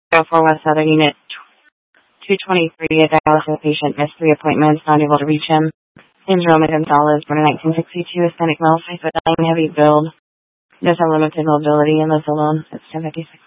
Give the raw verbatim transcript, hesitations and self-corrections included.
for West Southern Unit two twenty-three, a dialysis patient missed three appointments, not able to reach him. Name's Roman Gonzalez, born in nineteen sixty-two, Hispanic male, five foot nine, heavy build. Does have limited mobility and lives alone. It's ten fifty-six.